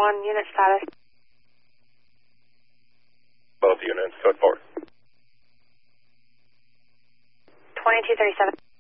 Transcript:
1, unit status. Both units, code 4. 2237.